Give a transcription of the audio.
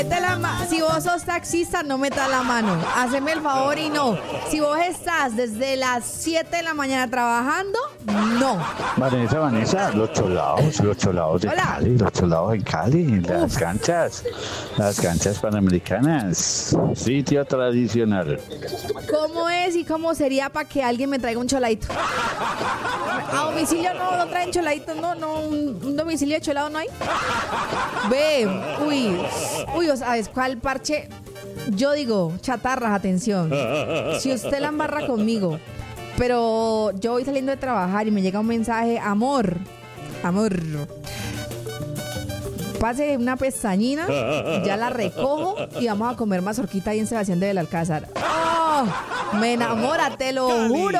Si vos sos taxista, no metas la mano. Haceme el favor y no. Si vos estás desde las 7 de la mañana trabajando, no. Vanessa, los cholados de Hola. Cali, los cholados en Cali, las canchas panamericanas, sitio tradicional. ¿Cómo es y cómo sería para que alguien me traiga un choladito? A domicilio no traen choladitos, no, un domicilio de cholado no hay. Ve, ¿sabes cuál parche? Yo digo, chatarras, atención. Si usted la embarra conmigo, pero yo voy saliendo de trabajar y me llega un mensaje, amor, pase una pestañina, ya la recojo y vamos a comer mazorquita ahí en Sebastián del Alcázar. ¡Oh! Me enamora, te lo juro.